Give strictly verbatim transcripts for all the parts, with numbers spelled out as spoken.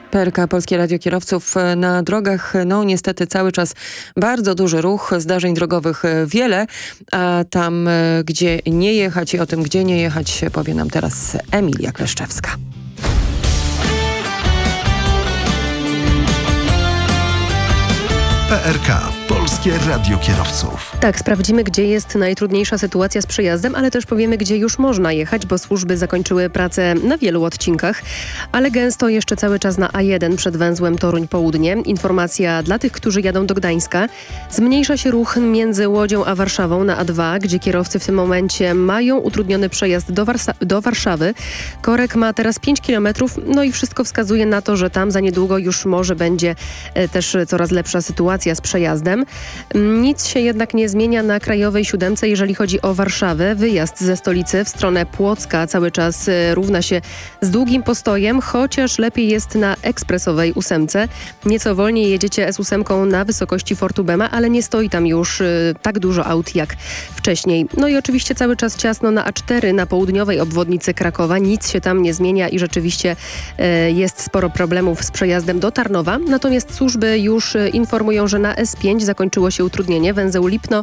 P R K, Polskie Radio Kierowców. Na drogach, no niestety cały czas bardzo duży ruch, zdarzeń drogowych wiele, a tam, gdzie nie jechać i o tym, gdzie nie jechać, powie nam teraz Emilia Kleszczewska. P R K, Polskie Radio Kierowców. Tak, sprawdzimy, gdzie jest najtrudniejsza sytuacja z przejazdem, ale też powiemy, gdzie już można jechać, bo służby zakończyły pracę na wielu odcinkach, ale gęsto jeszcze cały czas na A jeden przed węzłem Toruń Południe. Informacja dla tych, którzy jadą do Gdańska. Zmniejsza się ruch między Łodzią a Warszawą na A dwa, gdzie kierowcy w tym momencie mają utrudniony przejazd do, Warsa- do Warszawy. Korek ma teraz pięć kilometrów, no i wszystko wskazuje na to, że tam za niedługo już może będzie e, też coraz lepsza sytuacja z przejazdem. Nic się jednak nie zmienia na Krajowej Siódemce, jeżeli chodzi o Warszawę. Wyjazd ze stolicy w stronę Płocka cały czas e, równa się z długim postojem, chociaż lepiej jest na Ekspresowej Ósemce. Nieco wolniej jedziecie S osiem na wysokości Fortu Bema, ale nie stoi tam już e, tak dużo aut jak wcześniej. No i oczywiście cały czas ciasno na A cztery na południowej obwodnicy Krakowa. Nic się tam nie zmienia i rzeczywiście e, jest sporo problemów z przejazdem do Tarnowa. Natomiast służby już e, informują, że na S pięć zakończyło się utrudnienie. Węzeł Lipno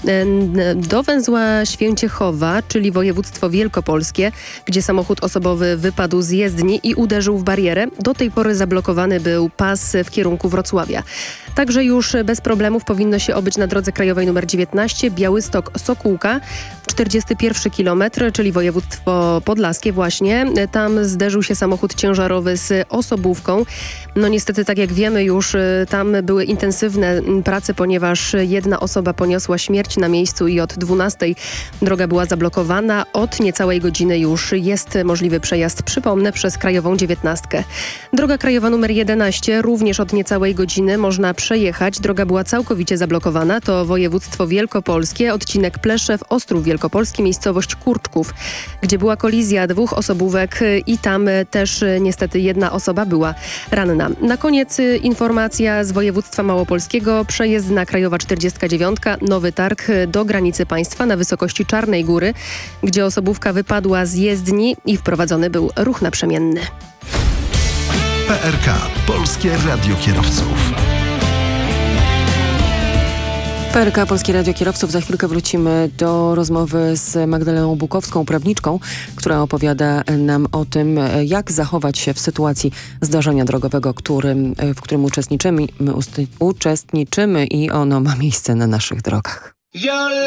e, do węzła Święciechowa, czyli województwo wielkopolskie, gdzie samochód osobowy wypadł z jezdni i uderzył w barierę. Do tej pory zablokowany był pas w kierunku Wrocławia. Także już bez problemów powinno się obyć na drodze krajowej nr dziewiętnaście Białystok-Sokółka, czterdziesty pierwszy kilometr, czyli województwo podlaskie właśnie. Tam zderzył się samochód ciężarowy z osobówką. No niestety, tak jak wiemy już, tam były intensywne prace, ponieważ jedna osoba poniosła śmierć na miejscu i od dwunastej droga była zablokowana. Od niecałej godziny już jest możliwy przejazd, przypomnę, przez krajową dziewiętnastkę. Droga krajowa nr jedenaście również od niecałej godziny można przejechać. Droga była całkowicie zablokowana. To województwo wielkopolskie, odcinek Pleszew-Ostrów Wielkopolski, miejscowość Kurczków, gdzie była kolizja dwóch osobówek i tam też niestety jedna osoba była ranna. Na koniec informacja z województwa małopolskiego. Przejezdna krajowa czterdziestka dziewiątka, Nowy Targ do granicy państwa na wysokości Czarnej Góry, gdzie osobówka wypadła z jezdni i wprowadzony był ruch naprzemienny. P R K, Polskie Radio Kierowców. P R K, Polskie Radio Kierowców. Za chwilkę wrócimy do rozmowy z Magdaleną Bukowską, prawniczką, która opowiada nam o tym, jak zachować się w sytuacji zdarzenia drogowego, którym, w którym uczestniczymy, my uczestniczymy i ono ma miejsce na naszych drogach.